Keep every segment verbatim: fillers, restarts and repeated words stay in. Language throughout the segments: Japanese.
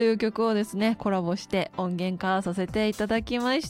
という曲をですね、コラボして音源化させていただきました。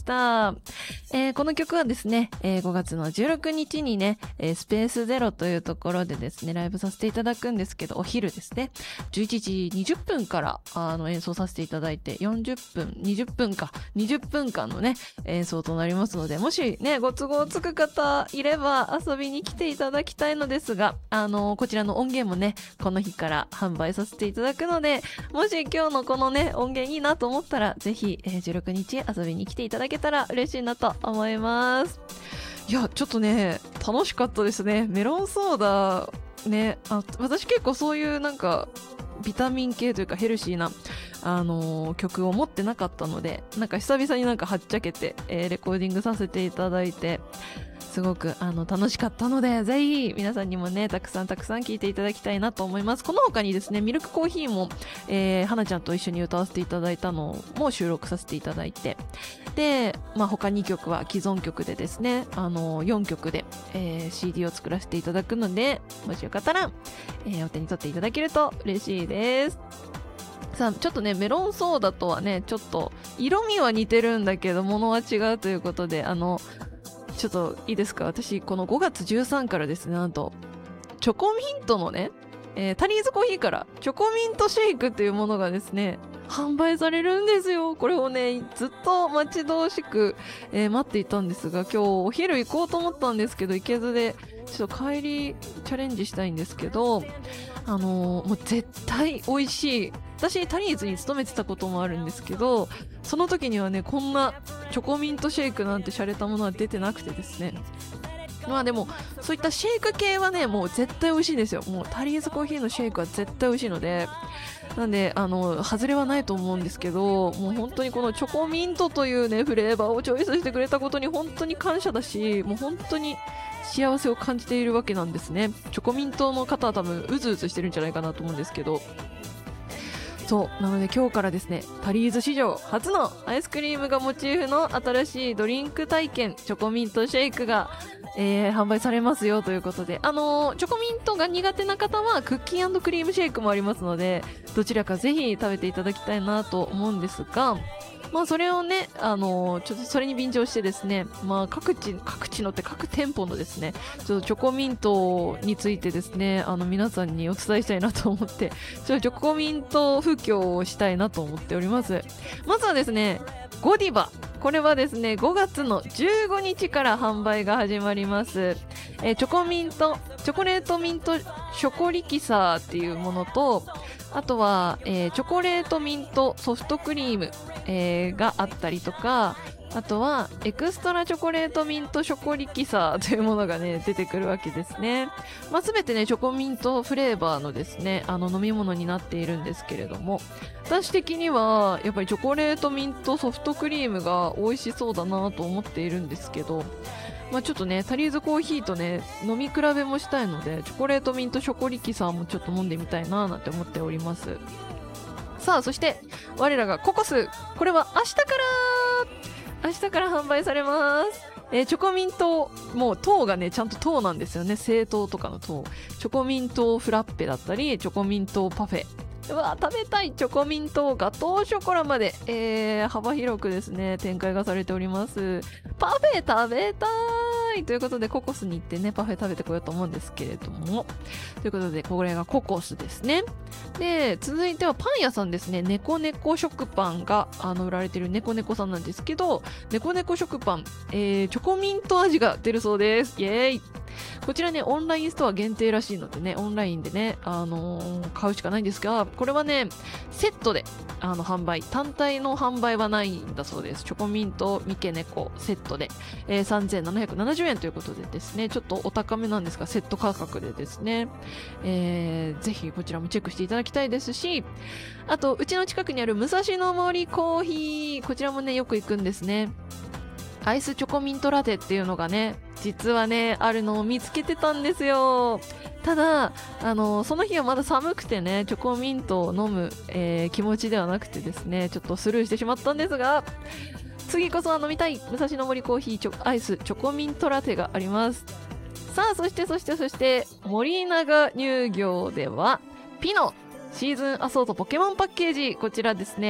えー、この曲はですね、えー、ごがつのじゅうろくにちにね、えー、スペースゼロというところでですね、ライブさせていただくんですけど、お昼ですね、じゅういちじにじゅっぷんからあの演奏させていただいて、よんじゅっぷん、にじゅっぷんか、にじゅっぷんかんのね、演奏となりますので、もしね、ご都合つく方いれば遊びに来ていただきたいのですが、あのー、こちらの音源もね、この日から販売させていただくので、もし今日のこのね、音源いいなと思ったら、ぜひ、えー、じゅうろくにち遊びに来ていただけたら嬉しいなと思います。いや、ちょっとね、楽しかったですね。メロンソーダ、ね、あ、私結構そういうなんか、ビタミン系というかヘルシーな、あのー、曲を持ってなかったので、なんか久々になんかはっちゃけて、えー、レコーディングさせていただいて、すごくあの楽しかったので、ぜひ皆さんにもね、たくさんたくさん聴いていただきたいなと思います。この他にですね、ミルクコーヒーも、えー、花ちゃんと一緒に歌わせていただいたのも収録させていただいて、で、まあ、他にきょくは既存曲でですね、あのよんきょくで、えー、シーディー を作らせていただくので、もしよかったら、えー、お手に取っていただけると嬉しいです。さあ、ちょっとね、メロンソーダとはね、ちょっと色味は似てるんだけど物は違うということで、あのちょっといいですか、私このごがつじゅうさんからですね、なんとチョコミントのね、えー、タリーズコーヒーからチョコミントシェイクっていうものがですね、販売されるんですよ。これをね、ずっと待ち遠しく、えー、待っていたんですが、今日お昼行こうと思ったんですけど行けずで、ちょっと帰りチャレンジしたいんですけど、あのー、もう絶対美味しい。私タリーズに勤めてたこともあるんですけど、その時にはね、こんなチョコミントシェイクなんて洒落たものは出てなくてですね、まあでもそういったシェイク系はね、もう絶対美味しいんですよ。もうタリーズコーヒーのシェイクは絶対美味しいので、なんであの外れはないと思うんですけど、もう本当にこのチョコミントというねフレーバーをチョイスしてくれたことに本当に感謝だし、もう本当に幸せを感じているわけなんですね。チョコミントの方は多分うずうずしてるんじゃないかなと思うんですけど、そうなので今日からですね、タリーズ史上初のアイスクリームがモチーフの新しいドリンク体験、チョコミントシェイクが、えー、販売されますよということで、あのー、チョコミントが苦手な方はクッキー&クリームシェイクもありますので、どちらかぜひ食べていただきたいなと思うんですが、まあそれをね、あのー、ちょっとそれに便乗してですね、まあ各地、各地のって各店舗のですね、ちょっとチョコミントについてですね、あの皆さんにお伝えしたいなと思って、ちょっとチョコミント布教をしたいなと思っております。まずはですね、ゴディバ。これはですね、ごがつのじゅうごにちから販売が始まります。えー、チョコミント、チョコレートミントショコリキサーっていうものと、あとは、えー、チョコレートミントソフトクリーム、えー、があったりとか、あとはエクストラチョコレートミントショコリキサーというものがね出てくるわけですね。まあ、全てねチョコミントフレーバーのですねあの飲み物になっているんですけれども、私的にはやっぱりチョコレートミントソフトクリームが美味しそうだなと思っているんですけど、まあ、ちょっとねタリーズコーヒーとね飲み比べもしたいので、チョコレートミントショコリキサーもちょっと飲んでみたいななんて思っております。さあそして我らがココス、これは明日から明日から販売されます。えー、チョコミント、もう糖がねちゃんと糖なんですよね。製糖とかの糖、チョコミントフラッペだったりチョコミントパフェ、うわ食べたいチョコミントガトーショコラまで、えー、幅広くですね展開がされております。パフェ食べたいということでココスに行ってねパフェ食べてこようと思うんですけれども、ということでこれがココスですね。で続いてはパン屋さんですね。猫猫食パンがあの売られている猫猫さんなんですけど、猫猫食パン、えー、チョコミント味が出るそうです。イエーイ。こちらねオンラインストア限定らしいのでね、オンラインでね、あのー、買うしかないんですが、これはねセットであの販売、単体の販売はないんだそうです。チョコミント三毛猫セットで、えー、さんぜんななひゃくななじゅうえんということでですね、ちょっとお高めなんですがセット価格でですね、えー、ぜひこちらもチェックしていただきたいですし、あとうちの近くにある武蔵野森コーヒー、こちらもねよく行くんですね。アイスチョコミントラテっていうのがね実はねあるのを見つけてたんですよ。ただあのその日はまだ寒くてねチョコミントを飲む、えー、気持ちではなくてですねちょっとスルーしてしまったんですが、次こそは飲みたい武蔵野森コーヒーチョアイスチョコミントラテがあります。さあそしてそしてそして森永乳業ではピノシーズンアソートポケモンパッケージ、こちらですね